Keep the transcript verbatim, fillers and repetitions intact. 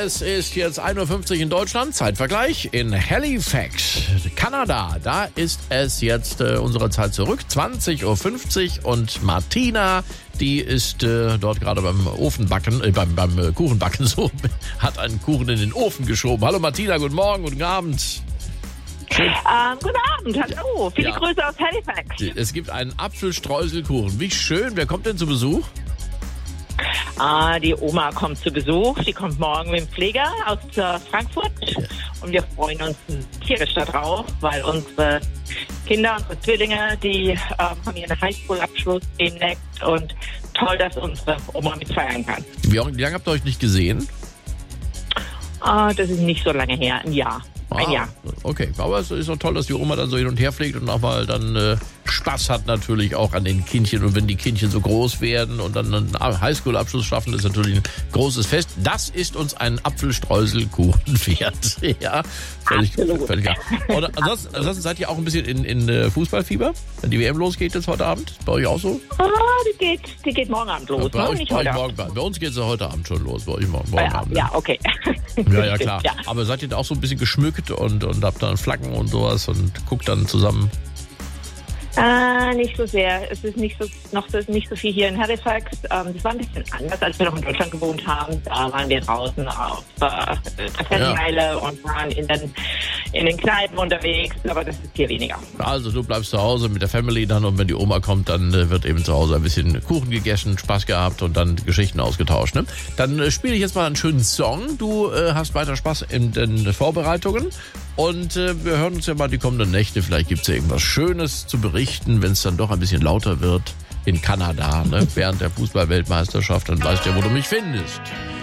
Es ist jetzt ein Uhr fünfzig in Deutschland. Zeitvergleich in Halifax, Kanada. Da ist es jetzt äh, unsere Zeit zurück. zwanzig Uhr fünfzig und Martina, die ist äh, dort gerade beim Ofenbacken, äh, beim, beim äh, Kuchenbacken so, hat einen Kuchen in den Ofen geschoben. Hallo Martina, guten Morgen, guten Abend. Ähm, guten Abend, hallo. Viele Ja. Grüße aus Halifax. Es gibt einen Apfelstreuselkuchen. Wie schön. Wer kommt denn zu Besuch? Ah, die Oma kommt zu Besuch. Die kommt morgen mit dem Pfleger aus äh, Frankfurt. Und wir freuen uns tierisch darauf, weil unsere Kinder, unsere Zwillinge, die äh, haben ihren Highschool-Abschluss demnächst. Und toll, dass unsere Oma mit feiern kann. Wie, wie lange habt ihr euch nicht gesehen? Ah, das ist nicht so lange her, ein Jahr. Ein Ah, Jahr. Okay, aber es ist doch toll, dass die Oma dann so hin und her fliegt und auch mal dann äh, Spaß hat natürlich auch an den Kindchen. Und wenn die Kindchen so groß werden und dann einen Highschool-Abschluss schaffen, ist natürlich ein großes Fest. Das ist uns ein Apfelstreuselkuchen wert. Ja, völlig, Absolut. völlig klar. Und ansonsten, ansonsten seid ihr auch ein bisschen in, in äh, Fußballfieber? Wenn die W M losgeht jetzt heute Abend? Bei euch auch so? Ah, die geht, die geht morgen Abend los, bei, ne? euch, Nicht bei, euch heute morgen, Abend. bei uns geht es ja heute Abend schon los. Bei euch morgen, morgen Ja, Abend. ne? ja, okay. Ja, ja, klar. Ja. Aber seid ihr da auch so ein bisschen geschmückt und, und habt dann Flaggen und sowas und guckt dann zusammen? Äh, nicht so sehr. Es ist nicht so, noch so, nicht so viel hier in Halifax. Ähm, das war ein bisschen anders, als wir noch in Deutschland gewohnt haben. Da waren wir draußen auf äh, Kassettenmeile Ja. und waren in den, in den Kneipen unterwegs. Aber das ist hier weniger. Also du bleibst zu Hause mit der Family dann und wenn die Oma kommt, dann äh, wird eben zu Hause ein bisschen Kuchen gegessen, Spaß gehabt und dann Geschichten ausgetauscht. Ne? Dann äh, spiele ich jetzt mal einen schönen Song. Du äh, hast weiter Spaß in den Vorbereitungen und äh, wir hören uns ja mal die kommenden Nächte. Vielleicht gibt es ja irgendwas Schönes zu berichten, wenn es dann doch ein bisschen lauter wird in Kanada, ne? Während der Fußball-Weltmeisterschaft. Dann weißt du ja, wo du mich findest.